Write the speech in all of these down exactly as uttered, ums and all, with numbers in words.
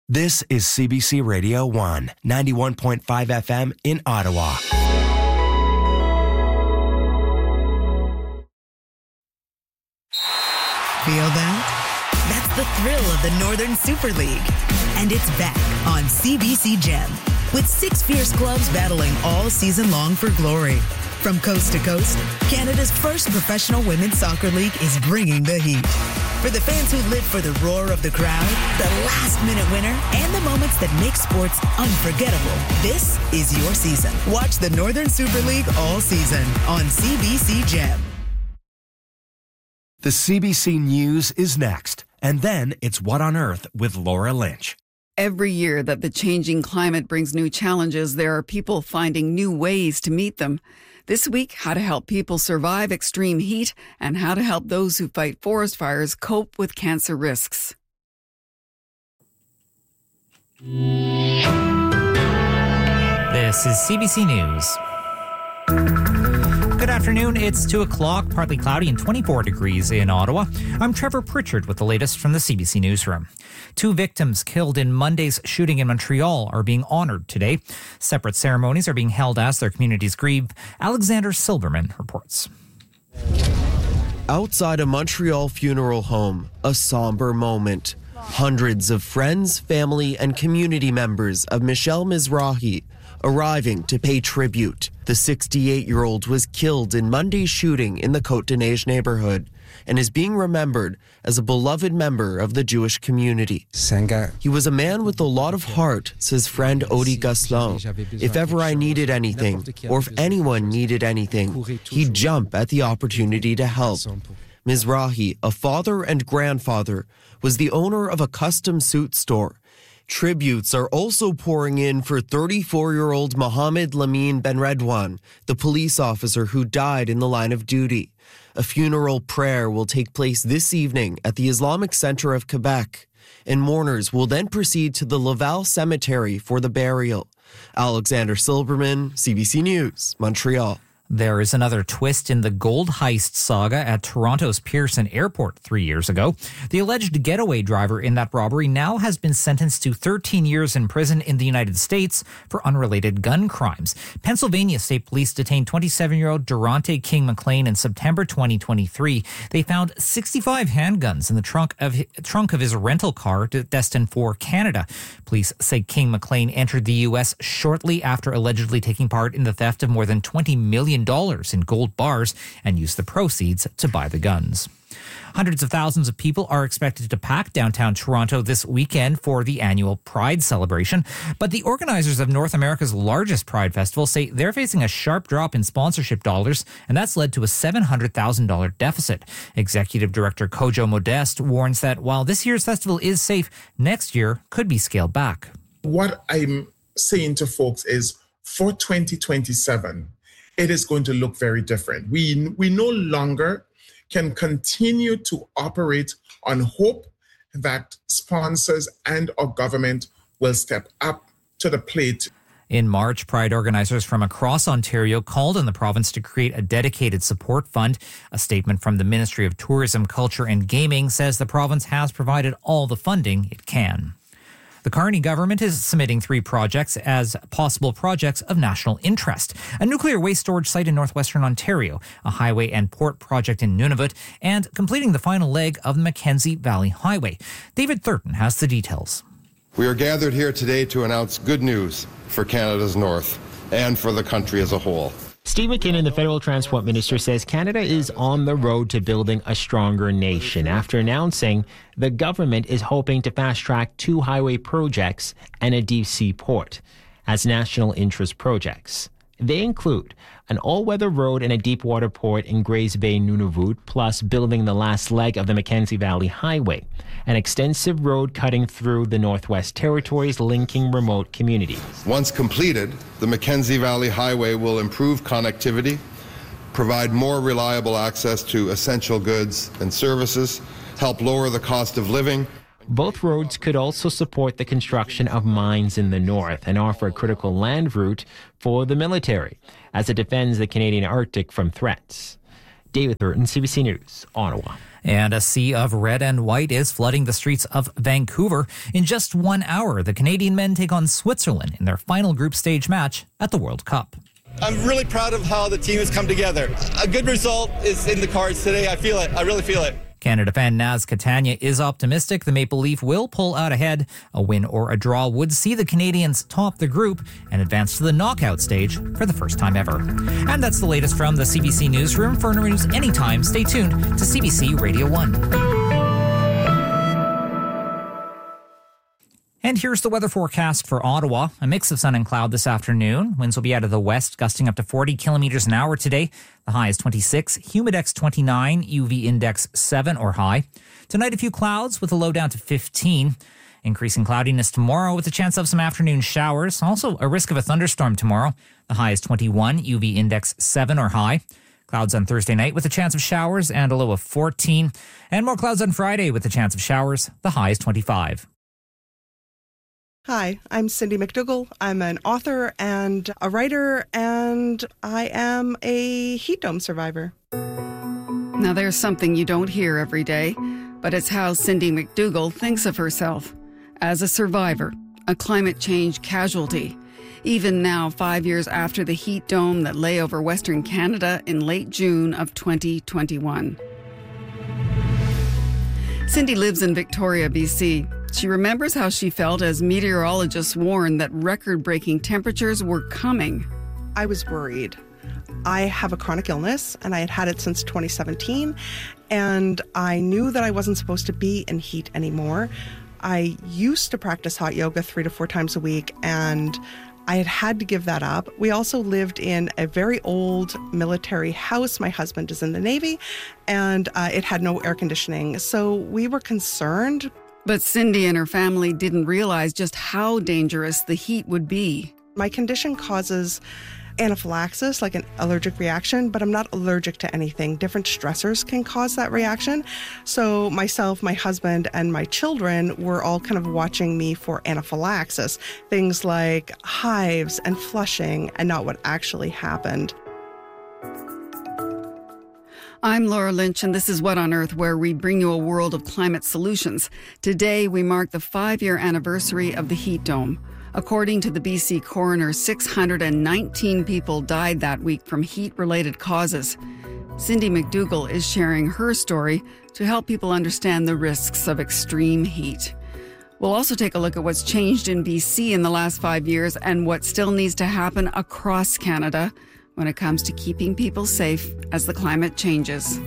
This is C B C Radio one, ninety-one point five F M in Ottawa. Feel that? That's the thrill of the Northern Super League. And it's back on C B C Gem, with six fierce clubs battling all season long for glory. From coast to coast, Canada's first professional women's soccer league is bringing the heat. For the fans who live for the roar of the crowd, the last-minute winner, and the moments that make sports unforgettable, this is your season. Watch the Northern Super League all season on C B C Gem. The C B C News is next, and then it's What on Earth with Laura Lynch. Every year that the changing climate brings new challenges, there are people finding new ways to meet them. This week, how to help people survive extreme heat and how to help those who fight forest fires cope with cancer risks. This is C B C News. Good afternoon. It's two o'clock, partly cloudy and twenty-four degrees in Ottawa. I'm Trevor Pritchard with the latest from the C B C Newsroom. Two victims killed in Monday's shooting in Montreal are being honoured today. Separate ceremonies are being held as their communities grieve. Alexander Silberman reports. Outside a Montreal funeral home, a somber moment. Hundreds of friends, family, and community members of Michelle Mizrahi arriving to pay tribute. The sixty-eight-year-old was killed in Monday's shooting in the Côte-des-Neiges neighborhood and is being remembered as a beloved member of the Jewish community. He was a man with a lot of heart, says friend Odi Gaston. If ever I needed anything, or if anyone needed anything, he'd jump at the opportunity to help. Mizrahi, a father and grandfather, was the owner of a custom suit store. Tributes are also pouring in for thirty-four-year-old Mohammed Lamine Benredwan, the police officer who died in the line of duty. A funeral prayer will take place this evening at the Islamic Center of Quebec, and mourners will then proceed to the Laval Cemetery for the burial. Alexander Silberman, C B C News, Montreal. There is another twist in the gold heist saga at Toronto's Pearson Airport three years ago. The alleged getaway driver in that robbery now has been sentenced to thirteen years in prison in the United States for unrelated gun crimes. Pennsylvania State Police detained twenty-seven-year-old Durante King McLean in September twenty twenty-three. They found sixty-five handguns in the trunk of his, trunk of his rental car destined for Canada. Police say King McLean entered the U S shortly after allegedly taking part in the theft of more than twenty million dollars in gold bars and used the proceeds to buy the guns. Hundreds of thousands of people are expected to pack downtown Toronto this weekend for the annual Pride celebration. But the organizers of North America's largest Pride festival say they're facing a sharp drop in sponsorship dollars, and that's led to a seven hundred thousand dollars deficit. Executive Director Kojo Modeste warns that while this year's festival is safe, next year could be scaled back. What I'm saying to folks is for twenty twenty-seven, it is going to look very different. We we no longer can continue to operate on hope that sponsors and our government will step up to the plate. In March, Pride organizers from across Ontario called on the province to create a dedicated support fund. A statement from the Ministry of Tourism, Culture and Gaming says the province has provided all the funding it can. The Carney government is submitting three projects as possible projects of national interest. A nuclear waste storage site in northwestern Ontario, a highway and port project in Nunavut, and completing the final leg of the Mackenzie Valley Highway. David Thurton has the details. We are gathered here today to announce good news for Canada's North and for the country as a whole. Steve McKinnon, the federal transport minister, says Canada is on the road to building a stronger nation after announcing the government is hoping to fast-track two highway projects and a deep-sea port as national interest projects. They include an all-weather road and a deep-water port in Grays Bay, Nunavut, plus building the last leg of the Mackenzie Valley Highway, an extensive road cutting through the Northwest Territories linking remote communities. Once completed, the Mackenzie Valley Highway will improve connectivity, provide more reliable access to essential goods and services, help lower the cost of living. Both roads could also support the construction of mines in the north and offer a critical land route for the military as it defends the Canadian Arctic from threats. David Thurton, C B C News, Ottawa. And a sea of red and white is flooding the streets of Vancouver. In just one hour, the Canadian men take on Switzerland in their final group stage match at the World Cup. I'm really proud of how the team has come together. A good result is in the cards today. I feel it. I really feel it. Canada fan Naz Catania is optimistic the Maple Leaf will pull out ahead. A win or a draw would see the Canadians top the group and advance to the knockout stage for the first time ever. And that's the latest from the C B C Newsroom. For news anytime, stay tuned to C B C Radio one. And here's the weather forecast for Ottawa. A mix of sun and cloud this afternoon. Winds will be out of the west, gusting up to forty kilometers an hour today. The high is twenty-six, humidex twenty-nine, U V index seven or high. Tonight, a few clouds with a low down to fifteen. Increasing cloudiness tomorrow with a chance of some afternoon showers. Also, a risk of a thunderstorm tomorrow. The high is twenty-one, U V index seven or high. Clouds on Thursday night with a chance of showers and a low of fourteen. And more clouds on Friday with a chance of showers. The high is twenty-five. Hi, I'm Cindy McDougall. I'm an author and a writer, and I am a heat dome survivor. Now, there's something you don't hear every day, but it's how Cindy McDougall thinks of herself as a survivor, a climate change casualty. Even now, five years after the heat dome that lay over Western Canada in late June of twenty twenty-one. Cindy lives in Victoria, B C. She remembers how she felt as meteorologists warned that record-breaking temperatures were coming. I was worried. I have a chronic illness, and I had had it since twenty seventeen, and I knew that I wasn't supposed to be in heat anymore. I used to practice hot yoga three to four times a week, and I had had to give that up. We also lived in a very old military house. My husband is in the Navy, and uh, it had no air conditioning, so we were concerned. But Cindy and her family didn't realize just how dangerous the heat would be. My condition causes anaphylaxis, like an allergic reaction, but I'm not allergic to anything. Different stressors can cause that reaction. So myself, my husband, and my children were all kind of watching me for anaphylaxis, things like hives and flushing, and not what actually happened. I'm Laura Lynch, and this is What on Earth, where we bring you a world of climate solutions. Today, we mark the five-year anniversary of the heat dome. According to the B C coroner, six hundred nineteen people died that week from heat-related causes. Cindy McDougall is sharing her story to help people understand the risks of extreme heat. We'll also take a look at what's changed in B C in the last five years and what still needs to happen across Canada when it comes to keeping people safe as the climate changes.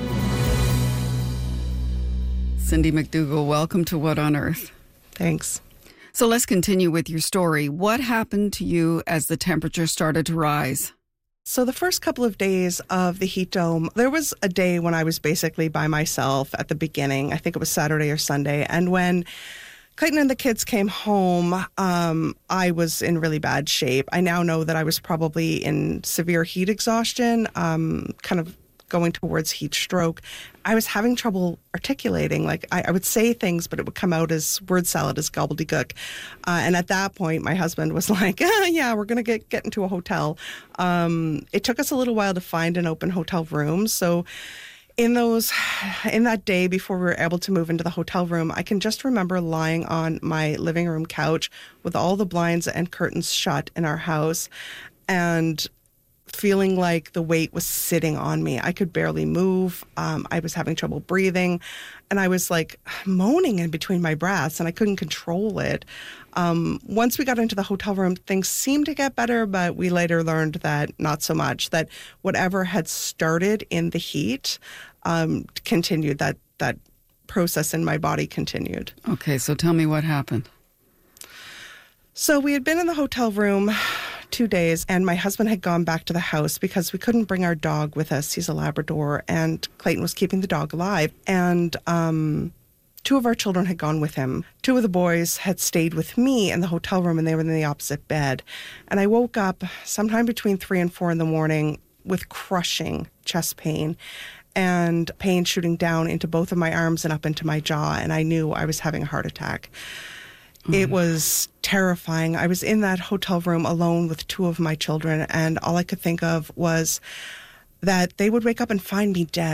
Cindy McDougall, welcome to What on Earth. Thanks. So let's continue with your story. What happened to you as the temperature started to rise? So the first couple of days of the heat dome, there was a day when I was basically by myself at the beginning. I think it was Saturday or Sunday. And when Clayton and the kids came home, um, I was in really bad shape. I now know that I was probably in severe heat exhaustion, um, kind of going towards heat stroke. I was having trouble articulating. Like I, I would say things, but it would come out as word salad, as gobbledygook. Uh, and at that point, my husband was like, ah, yeah, we're going to get get into a hotel. Um, it took us a little while to find an open hotel room. So in those, in that day before we were able to move into the hotel room, I can just remember lying on my living room couch with all the blinds and curtains shut in our house and feeling like the weight was sitting on me. I could barely move. Um, I was having trouble breathing, and I was like moaning in between my breaths, and I couldn't control it. Um, once we got into the hotel room, things seemed to get better, but we later learned that not so much, that whatever had started in the heat um, continued, that, that process in my body continued. Okay, so tell me what happened. So we had been in the hotel room two days, and my husband had gone back to the house because we couldn't bring our dog with us. He's a Labrador, and Clayton was keeping the dog alive. And um, two of our children had gone with him. Two of the boys had stayed with me in the hotel room, and they were in the opposite bed. And I woke up sometime between three and four in the morning with crushing chest pain and pain shooting down into both of my arms and up into my jaw, and I knew I was having a heart attack. It was terrifying. I was in that hotel room alone with two of my children, and all I could think of was that they would wake up and find me dead.